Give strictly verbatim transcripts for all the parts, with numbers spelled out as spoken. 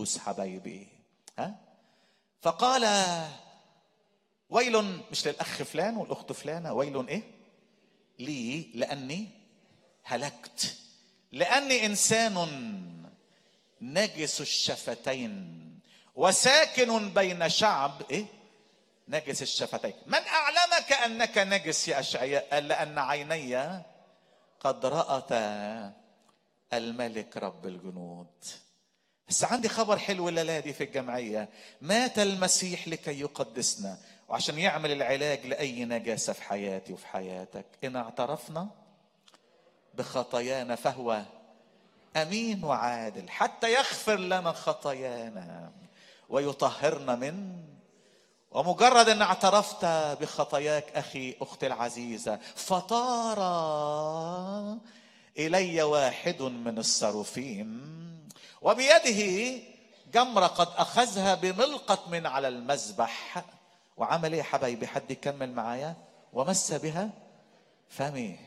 القدوس حبايبي. ها فقال ويل، مش للأخ فلان والأخت فلانة، ويل إيه لي لأني هلكت، لأني إنسان نجس الشفتين وساكن بين شعب إيه نجس الشفتين. من أعلمك أنك نجس يا أشعياء؟ قال لأن عيني قد رأت الملك رب الجنود. بس عندي خبر حلو الليلة دي في الجمعية، مات المسيح لكي يقدسنا وعشان يعمل العلاج لأي نجاسة في حياتي وفي حياتك. إن اعترفنا بخطايانا فهو أمين وعادل حتى يغفر لنا خطايانا ويطهرنا من. ومجرد أن اعترفت بخطاياك أخي أختي العزيزة، فطار إلي واحد من الصاروفين وبيده جمرة قد أخذها بملقط من على المذبح، وعمل إيه يا حبايبي؟ حد يكمل معايا. ومس بها فمي.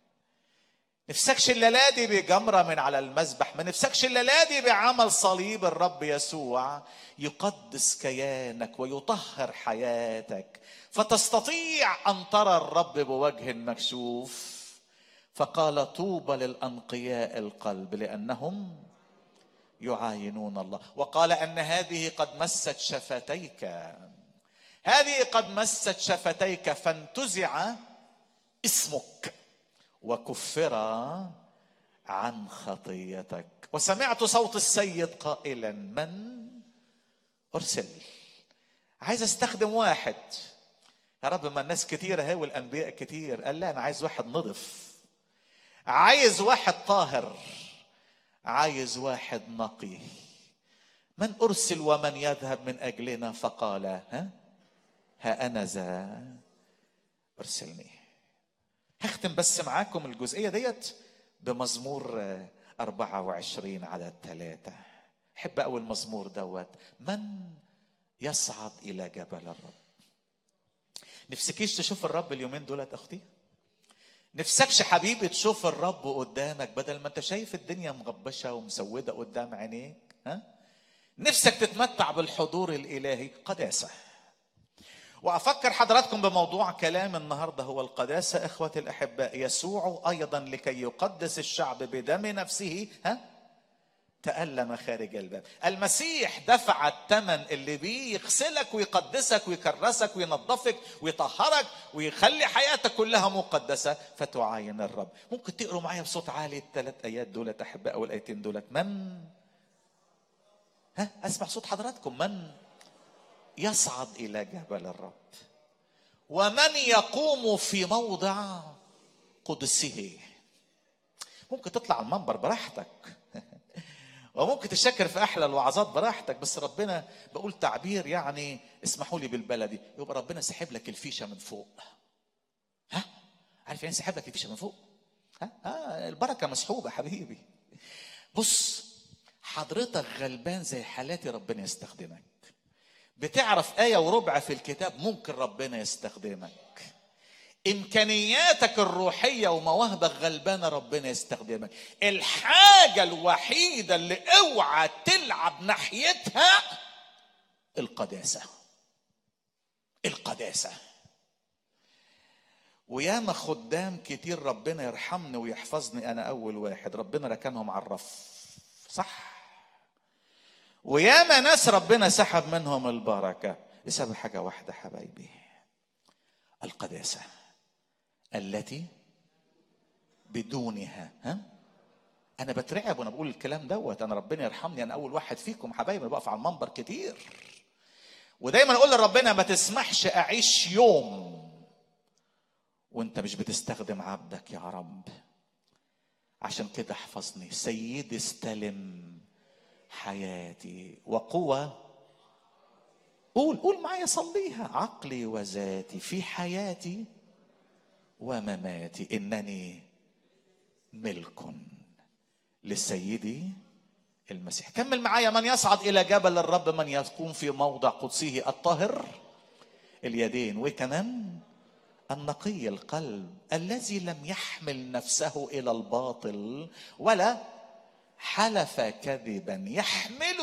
نفسكش الليلة دي بجمرة من على المذبح؟ ما نفسكش الليلة دي بعمل صليب الرب يسوع يقدس كيانك ويطهر حياتك فتستطيع أن ترى الرب بوجه مكشوف؟ فقال طوبى للأنقياء القلب لأنهم يعاينون الله. وقال أن هذه قد مست شفتيك، هذه قد مست شفتيك فانتزع اسمك وكفر عن خطيتك. وسمعت صوت السيد قائلا من أرسل؟ عايز استخدم واحد يا رب، ما الناس كتير اهي والأنبياء كتير. قال لا، أنا عايز واحد نظف، عايز واحد طاهر، عايز واحد نقي. من أرسل ومن يذهب من أجلنا؟ فقال ها ها أنا ذا أرسلني. هختم بس معاكم الجزئية ديت بمزمور أربعة وعشرين على الثلاثة. حب أول مزمور دوت، من يصعد إلى جبل الرب. نفسكيش تشوف الرب اليومين دولت أختي؟ نفسكش حبيبي تشوف الرب قدامك بدل ما انت شايف الدنيا مغبشة ومسودة قدام عينيك؟ ها؟ نفسك تتمتع بالحضور الإلهي، قداسة. وأفكر حضراتكم بموضوع كلام النهاردة هو القداسة. إخوة الأحباء، يسوع أيضا لكي يقدس الشعب بدم نفسه ها تألم خارج الباب. المسيح دفع الثمن اللي بيه يغسلك ويقدسك ويكرسك وينظفك ويطهرك ويخلي حياتك كلها مقدسة فتعاين الرب. ممكن تقروا معايا بصوت عالي الثلاث آيات دولت أحباء أو الآيتين دولت؟ من ها أسمع صوت حضراتكم. من يصعد إلى جبل الرب ومن يقوم في موضع قدسه. ممكن تطلع على المنبر براحتك وممكن تشكر في أحلى الوعظات براحتك، بس ربنا بقول تعبير يعني اسمحوا لي بالبلدي، يبقى ربنا سحب لك الفيشة من فوق. ها عارف يعني سحب لك الفيشة من فوق؟ ها آه البركة مسحوبة حبيبي. بص حضرتك غلبان زي حالاتي، ربنا يستخدمك. بتعرف آية وربع في الكتاب، ممكن ربنا يستخدمك. إمكانياتك الروحية ومواهبك غلبانة، ربنا يستخدمك. الحاجة الوحيدة اللي اوعى تلعب ناحيتها القداسة. القداسة. وياما خدام كتير ربنا يرحمني ويحفظني أنا أول واحد، ربنا ركنهم على الرف صح، وياما ناس ربنا سحب منهم البركة بسبب حاجة واحدة حبايبي، القداسة التي بدونها ها أنا بترعب وأنا بقول الكلام دوت. أنا ربنا يرحمني أنا أول واحد فيكم حبايبي، أنا بقف على المنبر كتير ودايما أقول لربنا ما تسمحش أعيش يوم وأنت مش بتستخدم عبدك يا رب. عشان كده احفظني سيدي، استلم حياتي وقوة. قول قول معايا صليها. عقلي وذاتي في حياتي ومماتي إنني ملك لسيدي المسيح. كمل معايا. من يصعد إلى جبل الرب، من يقوم في موضع قدسه، الطاهر اليدين وكمان النقي القلب، الذي لم يحمل نفسه إلى الباطل ولا حلف كذبا، يحمل